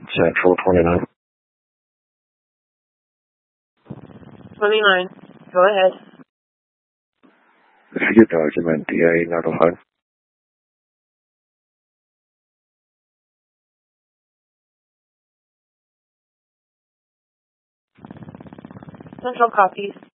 Central 29. 29. Go ahead. View document DA 905. Central copies.